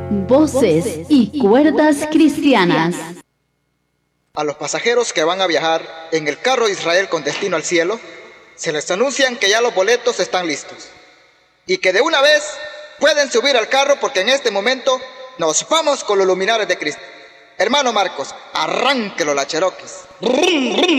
Voces y cuerdas cristianas. A los pasajeros que van a viajar en el carro de Israel con destino al cielo, se les anuncian que ya los boletos están listos y que de una vez pueden subir al carro porque en este momento nos vamos con los luminares de Cristo. Hermano Marcos, arránquelo la Cherokees.